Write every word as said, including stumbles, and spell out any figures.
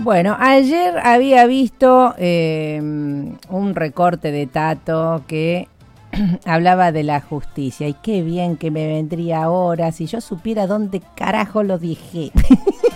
Bueno, ayer había visto eh, un recorte de Tato que hablaba de la justicia. Y qué bien que me vendría ahora si yo supiera dónde carajo lo dije.